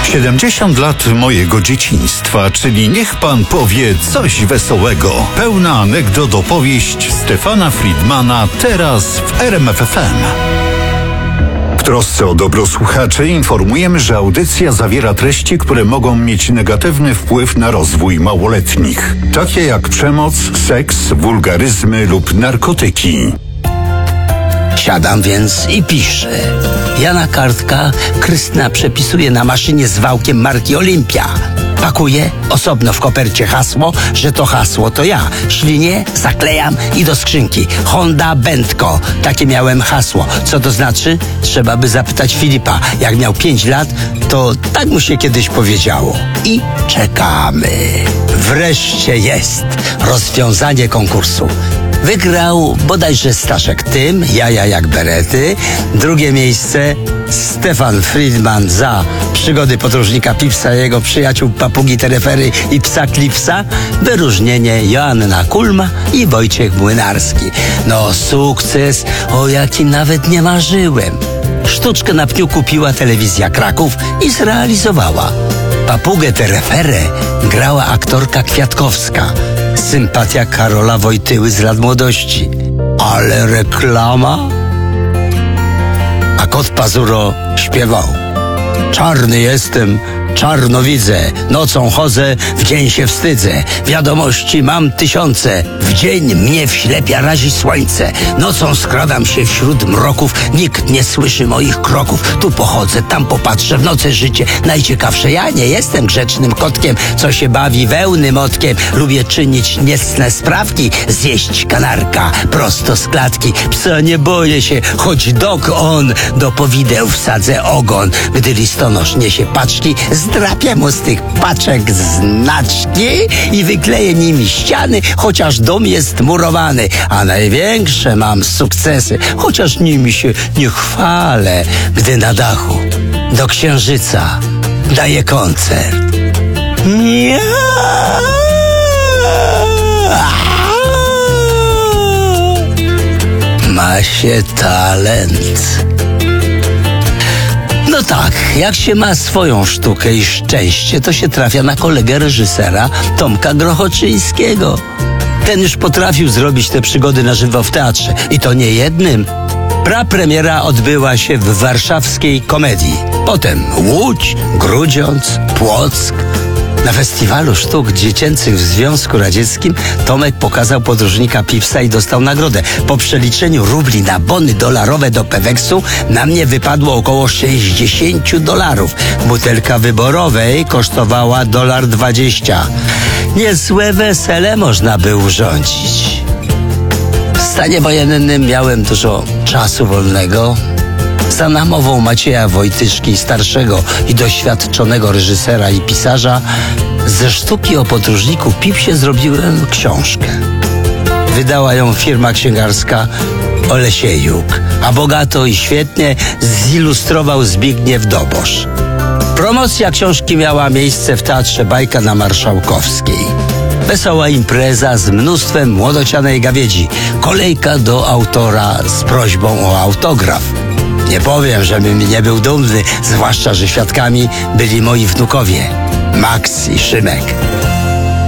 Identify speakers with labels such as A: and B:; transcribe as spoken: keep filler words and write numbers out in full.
A: siedemdziesiąt lat mojego dzieciństwa, czyli niech pan powie coś wesołego. Pełna anegdot opowieść Stefana Friedmana teraz w R M F F M. W trosce o dobro słuchaczy informujemy, że audycja zawiera treści, które mogą mieć negatywny wpływ na rozwój małoletnich, takie jak przemoc, seks, wulgaryzmy lub narkotyki.
B: Siadam więc i piszę. Jana kartka Krystyna przepisuje na maszynie z wałkiem marki Olimpia. Pakuję osobno w kopercie hasło, że to hasło to ja. Ślinię, zaklejam i do skrzynki. Honda Bentko. Takie miałem hasło. Co to znaczy? Trzeba by zapytać Filipa. Jak miał pięć lat, to tak mu się kiedyś powiedziało. I czekamy. Wreszcie jest rozwiązanie konkursu. Wygrał bodajże Staszek Tym, jaja jak berety. Drugie miejsce Stefan Friedman za przygody podróżnika Pipsa, jego przyjaciół papugi Terefery i psa Klipsa. Wyróżnienie Joanna Kulma i Wojciech Młynarski. No sukces, o jakim nawet nie marzyłem. Sztuczkę na pniu kupiła telewizja Kraków i zrealizowała. Papugę Tereferę grała aktorka Kwiatkowska. Sympatia Karola Wojtyły z lat młodości. Ale reklama? A kot Pazuro śpiewał. Czarny jestem, czarno widzę, nocą chodzę, w dzień się wstydzę. Wiadomości mam tysiące, w dzień mnie wślepia razi słońce. Nocą skradam się wśród mroków, nikt nie słyszy moich kroków. Tu pochodzę, tam popatrzę, w nocy życie najciekawsze. Ja nie jestem grzecznym kotkiem, co się bawi wełny motkiem. Lubię czynić niecne sprawki, zjeść kanarka prosto z klatki. Psa nie boję się, choć dog on, do powideł wsadzę ogon. Gdy listonosz niesie paczki, zdrapię mu z tych paczek znaczki i wykleję nimi ściany, chociaż dom jest murowany. A największe mam sukcesy, chociaż nimi się nie chwalę, gdy na dachu do Księżyca daję koncert. Nie. Ma się talent. No tak, jak się ma swoją sztukę i szczęście, to się trafia na kolegę reżysera Tomka Grochoczyńskiego. Ten już potrafił zrobić te przygody na żywo w teatrze. I to nie jednym. Prapremiera odbyła się w warszawskiej Komedii. Potem Łódź, Grudziądz, Płock. Na festiwalu sztuk dziecięcych w Związku Radzieckim Tomek pokazał podróżnika Pipsa i dostał nagrodę. Po przeliczeniu rubli na bony dolarowe do Peweksu na mnie wypadło około sześćdziesiąt dolarów. Butelka wyborowej kosztowała dolar dwadzieścia. Niezłe wesele można by urządzić. W stanie wojennym miałem dużo czasu wolnego. Za namową Macieja Wojtyszki, starszego i doświadczonego reżysera i pisarza, ze sztuki o podróżniku Pipsie zrobiłem książkę. Wydała ją firma księgarska Olesiejuk, a bogato i świetnie zilustrował Zbigniew Dobosz. Promocja książki miała miejsce w Teatrze Bajka na Marszałkowskiej. Wesoła impreza z mnóstwem młodocianej gawiedzi. Kolejka do autora z prośbą o autograf. Nie powiem, żebym nie był dumny, zwłaszcza, że świadkami byli moi wnukowie, Max i Szymek.